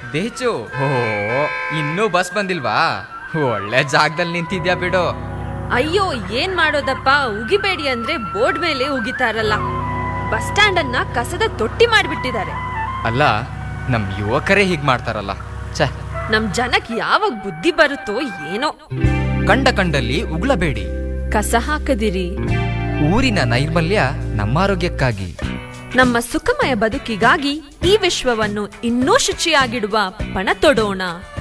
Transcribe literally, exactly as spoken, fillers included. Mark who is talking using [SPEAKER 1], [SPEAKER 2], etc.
[SPEAKER 1] ದೇಚು, ಓ ಇನ್ನೂ ಬಸ್ ಬಂದಿಲ್ವಾ? ಒಳ್ಳೆ ಜಾಗದಲ್ಲಿ ನಿಂತಿದ್ಯಾ ಬಿಡು.
[SPEAKER 2] ಅಯ್ಯೋ, ಏನ್ ಮಾಡೋದಪ್ಪ, ಉಗಿಬೇಡಿ ಅಂದ್ರೆ ಬೋರ್ಡ್ ಮೇಲೆ ಉಗಿತಾರಲ್ಲ. ಬಸ್ ಸ್ಟ್ಯಾಂಡ್ ಅನ್ನ ಕಸದ ತೊಟ್ಟಿ ಮಾಡ್ಬಿಟ್ಟಿದ್ದಾರೆ.
[SPEAKER 1] ಅಲ್ಲ, ನಮ್ ಯುವಕರೇ ಹೀಗ್ ಮಾಡ್ತಾರಲ್ಲ. ಛೆ,
[SPEAKER 2] ನಮ್ ಜನಕ್ ಯಾವಾಗ ಬುದ್ಧಿ ಬರುತ್ತೋ ಏನೋ.
[SPEAKER 1] ಕಂಡ ಕಂಡಲ್ಲಿ ಉಗ್ಳಬೇಡಿ,
[SPEAKER 2] ಕಸ ಹಾಕದಿರಿ.
[SPEAKER 1] ಊರಿನ ನೈರ್ಮಲ್ಯ ನಮ್ಮ ಆರೋಗ್ಯಕ್ಕಾಗಿ,
[SPEAKER 2] ನಮ್ಮ ಸುಖಮಯ ಬದುಕಿಗಾಗಿ ಈ ವಿಶ್ವವನ್ನು ಇನ್ನೂ ಶುಚಿಯಾಗಿಡುವ ಪಣ ತೊಡೋಣ.